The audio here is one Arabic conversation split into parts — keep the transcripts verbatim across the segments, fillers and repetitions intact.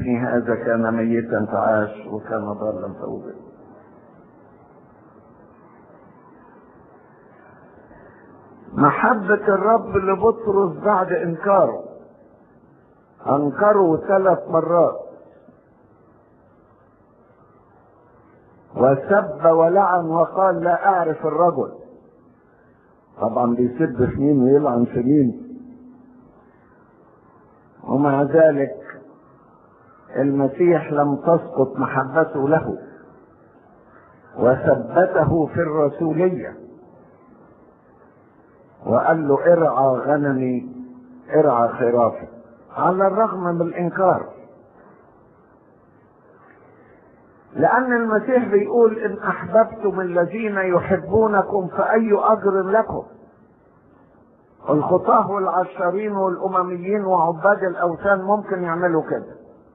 ابني هذا كان ميتا فعاش وكان ضالا فوجد. محبة الرب لبطرس بعد انكاره، انكره ثلاث مرات وسب ولعن وقال لا اعرف الرجل. طبعا بيسب في مين ويلعن في مين، ومع ذلك المسيح لم تسقط محبته له وثبته في الرسولية وقال له ارعى غنمي ارعى خرافي على الرغم من الانكار. لأن المسيح بيقول إن أحببتم الذين يحبونكم فأي أجر لكم. الخطاه والعشارين والأمميين وعباد الأوثان ممكن يعملوا كده،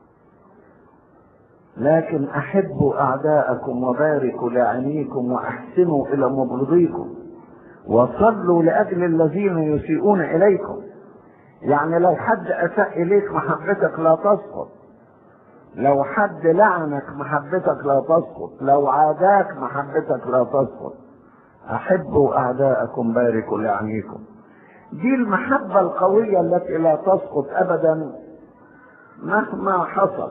لكن أحبوا أعداءكم وباركوا لاعنيكم وأحسنوا إلى مبغضيكم وصلوا لأجل الذين يسيئون إليكم. يعني لو حد أساء إليك محبتك لا تسقط، لو حد لعنك محبتك لا تسقط، لو عاداك محبتك لا تسقط. أحبوا أعداءكم باركوا لعنيكم. دي المحبة القوية التي لا تسقط أبدا مهما حصل.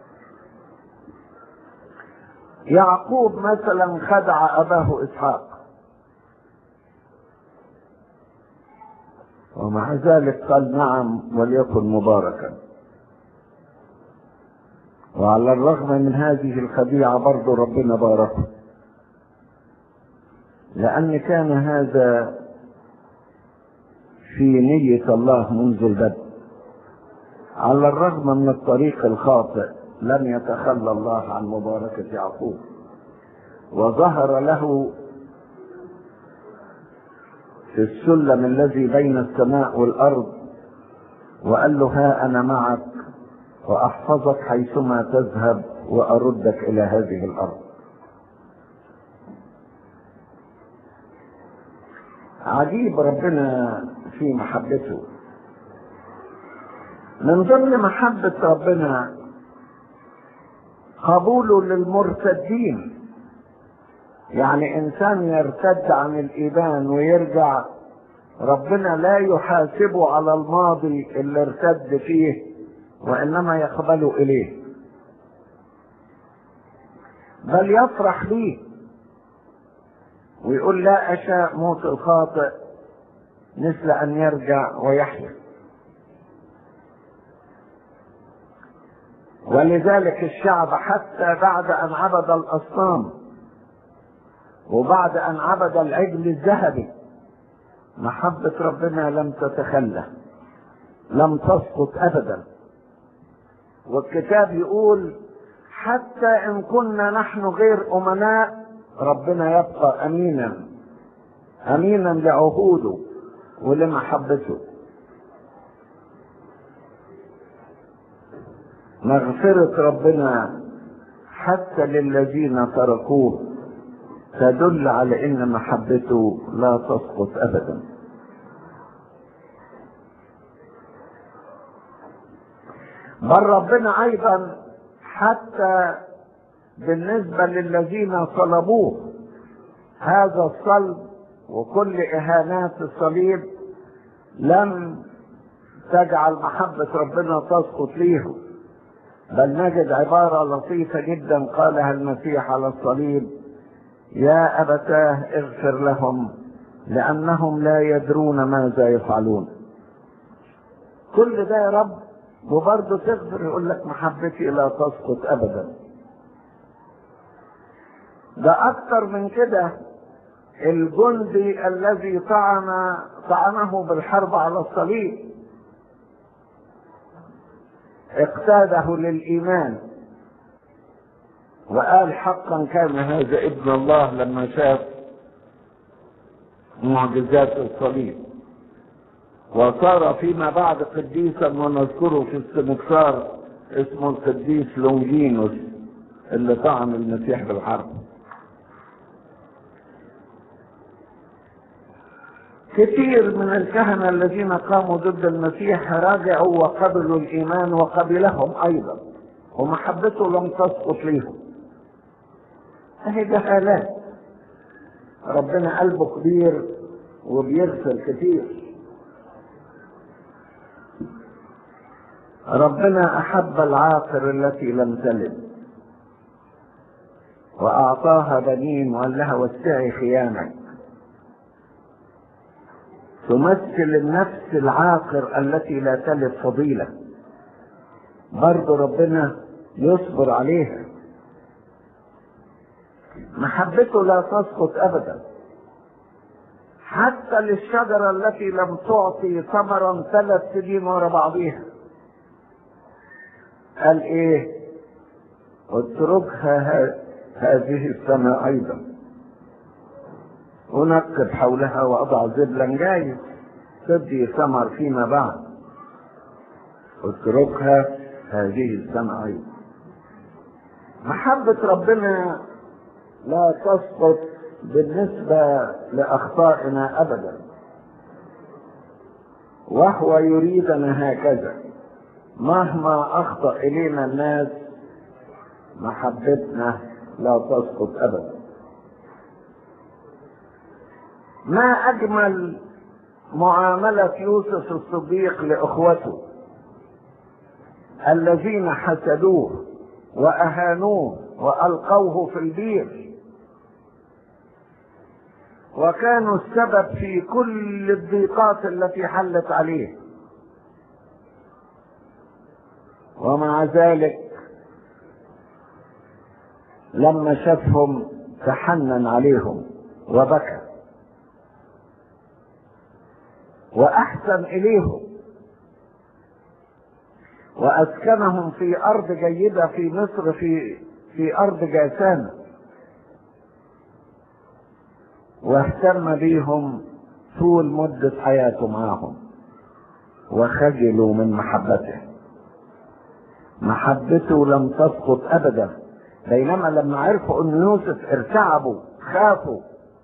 يعقوب مثلا خدع أباه إسحاق ومع ذلك قال نعم وليكن مباركا، وعلى الرغم من هذه الخديعة برضو ربنا باركه، لأن كان هذا في نية الله منذ البدء. على الرغم من الطريق الخاطئ لم يتخلى الله عن مباركة يعقوب، وظهر له في السلم الذي بين السماء والأرض وقال له ها أنا معك وأحفظك حيثما تذهب وأردك إلى هذه الأرض. عجيب ربنا في محبته. من ضمن محبة ربنا قبوله للمرتدين. يعني إنسان يرتد عن الإيمان ويرجع، ربنا لا يحاسبه على الماضي اللي ارتد فيه وإنما يقبله إليه، بل يفرح به ويقول لا أشاء موت الخاطئ مثل أن يرجع ويحيا. ولذلك الشعب حتى بعد أن عبد الأصنام وبعد أن عبد العجل الذهبي محبة ربنا لم تتخلى، لم تسقط أبدا. والكتاب يقول حتى إن كنا نحن غير أمناء ربنا يبقى أمينا، أمينا لعهوده ولمحبته. مغفرة ربنا حتى للذين تركوه تدل على ان محبته لا تسقط ابدا. بل ربنا ايضا حتى بالنسبة للذين صلبوه هذا الصلب وكل اهانات الصليب لم تجعل محبة ربنا تسقط ليهم، بل نجد عبارة لطيفة جدا قالها المسيح على الصليب: يا أبتاه اغفر لهم لأنهم لا يدرون ماذا يفعلون. كل ده يا رب وبرضه تغفر، يقول لك محبتي لا تسقط أبدا. ده أكتر من كده، الجندي الذي طعن طعنه بالحرب على الصليب اقتاده للإيمان وقال حقا كان هذا ابن الله لما شاف معجزات الصليب، وصار فيما بعد قديسا ونذكره في السنكسار اسمه القديس لونجينوس اللي طعن المسيح بالحرب. كثير من الكهنة الذين قاموا ضد المسيح راجعوا وقبلوا الإيمان وقبلهم أيضا، ومحبته لم تسقط ليهم. اهي جهالات. ربنا قلبه كبير وبيغفر كتير. ربنا احب العاقر التي لم تلد واعطاها بنين وقال لها وسعي خيامك. تمثل النفس العاقر التي لا تلد فضيلة، برضو ربنا يصبر عليها. محبته لا تسقط ابدا، حتى للشجرة التي لم تعطي ثمرا ثلاث سنين ورا بعضيها قال ايه؟ اتركها هذه السنة ايضا ونقب حولها واضع زبلا جايز تدي ثمر فيما بعد. اتركها هذه السنة ايضا. محبة ربنا لا تسقط بالنسبة لأخطائنا أبدا، وهو يريدنا هكذا. مهما أخطأ إلينا الناس محبتنا لا تسقط أبدا. ما أجمل معاملة يوسف الصديق لأخوته الذين حسدوه وأهانوه وألقوه في البير، وكانوا السبب في كل الضيقات التي حلت عليه، ومع ذلك لما شافهم تحنن عليهم وبكى وأحسن إليهم وأسكنهم في أرض جيدة في مصر، في في أرض جاسانة، واهتم بيهم طول مدة حياته معهم وخجلوا من محبته. محبته لم تسقط أبدا، بينما لما عرفوا أن يوسف ارتعبوا خافوا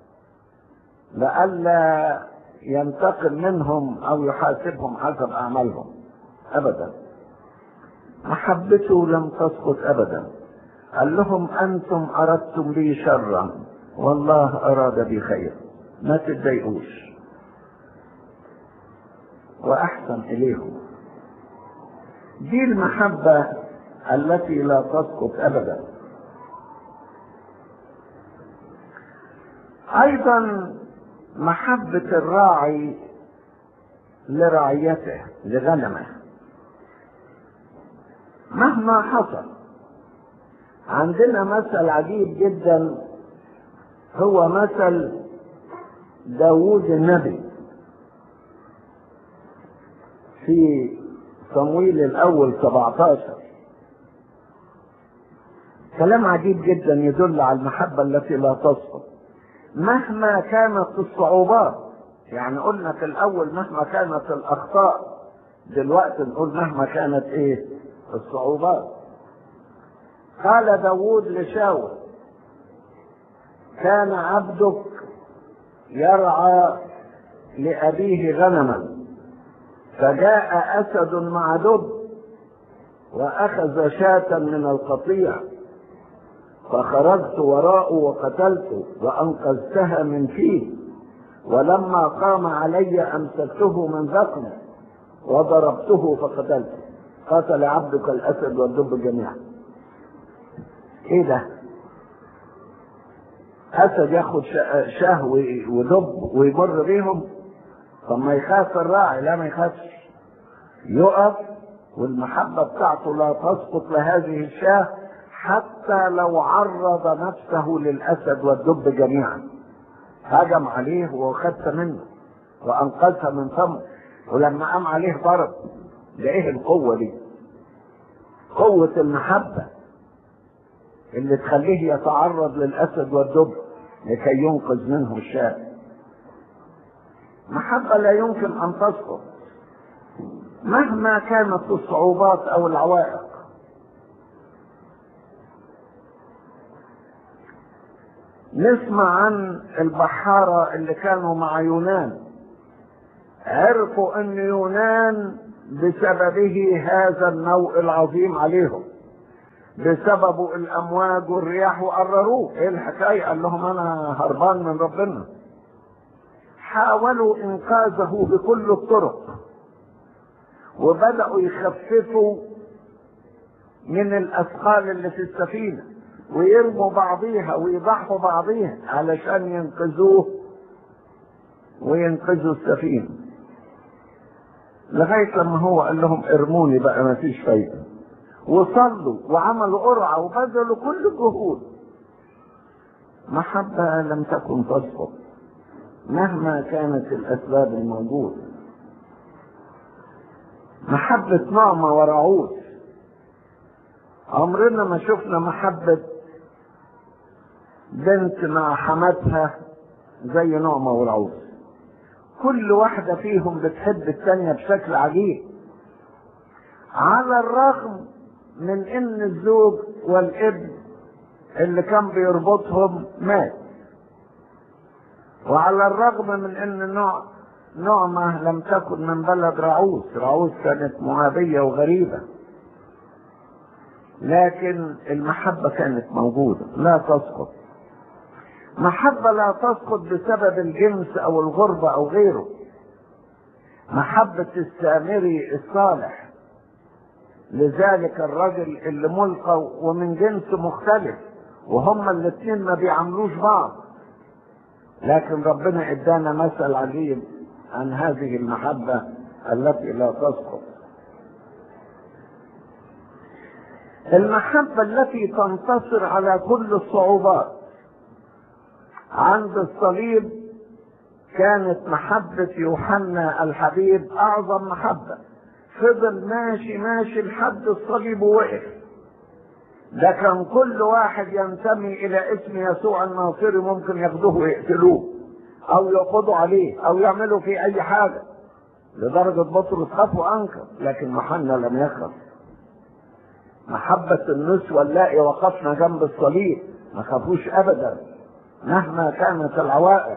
لئلا ينتقم منهم أو يحاسبهم حسب أعمالهم أبدا. محبته لم تسقط أبدا. قال لهم أنتم أردتم بي شرا والله أراد بي خير، ما تتضايقوش، وأحسن إليهم. دي المحبة التي لا تسقط أبدا. أيضا محبة الراعي لرعيته لغنمه مهما حصل. عندنا مثل عجيب جدا هو مثل داوود النبي في صمويل الأول سبعة عشر. كلام عجيب جدا يدل على المحبة التي لا تسقط مهما كانت الصعوبات. يعني قلنا في الأول مهما كانت الأخطاء، دلوقتي نقول مهما كانت إيه الصعوبات. قال داوود لشاول كان عبدك يرعى لأبيه غنما، فجاء أسد مع دب وأخذ شاة من القطيع، فخرجت وراءه وقتلته وأنقذتها من فيه، ولما قام علي أمسكته من ذقنه وضربته فقتلته. قتل عبدك الأسد والدب جميعا. إيه ده؟ أسد ياخد شاه ودب ويمر بيهم؟ طب ما يخاف الراعي؟ لا ما يخافش، يقف، والمحبة بتاعته لا تسقط لهذه الشاه حتى لو عرض نفسه للأسد والدب جميعا. هجم عليه وخدت منه وأنقذها من فمه، ولما قام عليه ضرب. ده ايه القوة دي؟ قوة المحبة اللي تخليه يتعرض للأسد والدب لكي ينقذ منه الشاه. محبة لا يمكن أن تسقط مهما كانت الصعوبات أو العوائق. نسمع عن البحارة اللي كانوا مع يونان، عرفوا أن يونان بسببه هذا النوء العظيم عليهم، بسببه الامواج والرياح وقرروه. ايه الحكايه؟ قال لهم انا هربان من ربنا. حاولوا انقاذه بكل الطرق، وبدأوا يخففوا من الاثقال اللي في السفينة، ويرموا بعضيها ويضحوا بعضيها علشان ينقذوه وينقذوا السفينة، لغاية لما هو قال لهم ارموني بقى ما فيش فايدة. وصلوا وعملوا قرعة وبذلوا كل الجهود. محبة لم تكن تسقط مهما كانت الأسباب الموجودة. محبة نعمة ورعوز. عمرنا ما شفنا محبة بنت مع حماتها زي نعمة ورعوز. كل واحدة فيهم بتحب الثانية بشكل عجيب، على الرغم من ان الزوج والابن اللي كان بيربطهم مات، وعلى الرغم من ان نوع نعمة لم تكن من بلد رعوز. رعوز كانت مهابية وغريبة، لكن المحبة كانت موجودة لا تسقط. محبة لا تسقط بسبب الجنس او الغربة او غيره. محبة السامري الصالح، لذلك الرجل اللي ملقى ومن جنس مختلف وهما الاثنين ما بيعملوش بعض، لكن ربنا ادانا مثل عجيب عن هذه المحبة التي لا تسقط. المحبة التي تنتصر على كل الصعوبات. عند الصليب كانت محبة يوحنا الحبيب أعظم محبة. فضل ماشي ماشي لحد الصليب ووقف. ده كان كل واحد ينتمي إلى اسم يسوع الناصري ممكن ياخدوه ويقتلوه أو يقضوا عليه أو يعملوا فيه أي حاجة، لدرجة بطرس خاف وأنكر، لكن يوحنا لم يخف. محبة النسوة اللائي وقفنا جنب الصليب ما خافوش أبدا مهما كانت العوائق.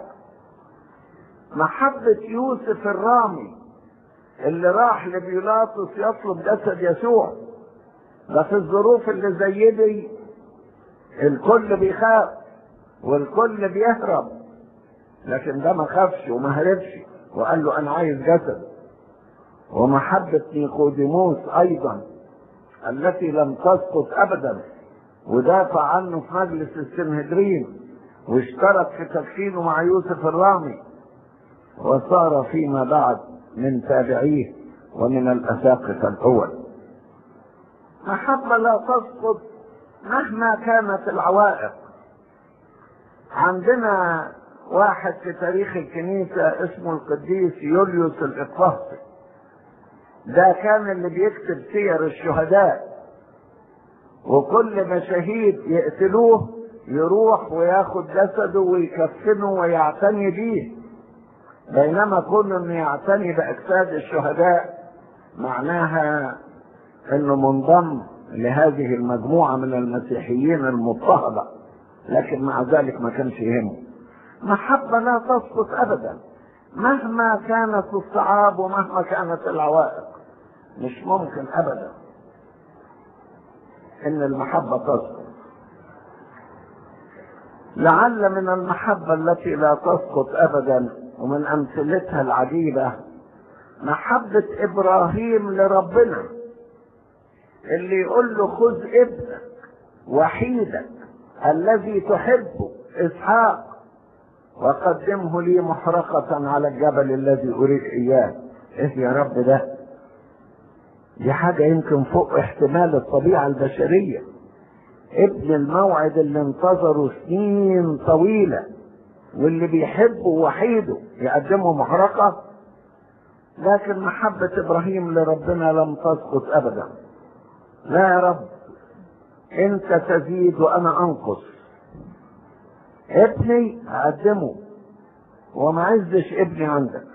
محبة يوسف الرامي اللي راح لبيلاطس يطلب جسد يسوع، ده في الظروف اللي زي دي الكل بيخاف والكل بيهرب، لكن ده ما خافش وما هربش وقال له انا عايز جسد. ومحبة نيقوديموس ايضا التي لم تسقط ابدا، ودافع عنه في مجلس السنهدرين واشترك في تدفينه مع يوسف الرامي، وصار فيما بعد من تابعيه ومن الأساقفة الأول. محبة لا تسقط مهما كانت العوائق. عندنا واحد في تاريخ الكنيسة اسمه القديس يوليوس الإقفاصي، ده كان اللي بيكتب سير الشهداء، وكل ما شهيد يقتلوه يروح وياخد جسده ويكفنه ويعتني بيه، بينما كون انه يعتني باجساد الشهداء معناها انه منضم لهذه المجموعة من المسيحيين المضطهدة، لكن مع ذلك ما كانش يهمه. محبة لا تسقط ابدا مهما كانت الصعاب ومهما كانت العوائق. مش ممكن ابدا ان المحبة تسقط. لعل من المحبة التي لا تسقط ابدا ومن امثلتها العجيبة محبة ابراهيم لربنا، اللي يقول له خذ ابنك وحيدك الذي تحبه اسحاق وقدمه لي محرقة على الجبل الذي اريك اياه. ايه يا رب ده؟ دي حاجة يمكن فوق احتمال الطبيعة البشرية. ابن الموعد اللي انتظروا سنين طويلة واللي بيحبه وحيده يقدمه محرقة. لكن محبة ابراهيم لربنا لم تسقط ابدا. لا يا رب، انت تزيد وانا انقص، ابني اقدمه وما عزش ابني عندك.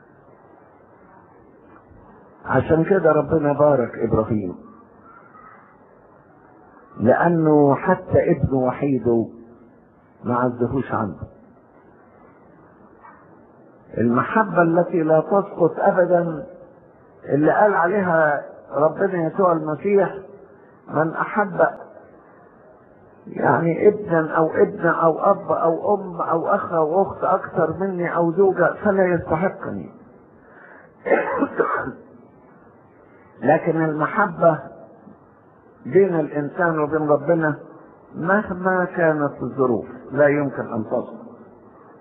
عشان كده ربنا بارك ابراهيم، لانه حتى ابنه وحيده ما عزهوش عنده. المحبة التي لا تسقط ابدا اللي قال عليها ربنا يسوع المسيح من احب يعني ابنا او ابنة او اب او ام او اخ او اخت اكثر مني او زوجة فلا يستحقني. لكن المحبة بين الانسان وبين ربنا مهما كانت الظروف لا يمكن ان تصل.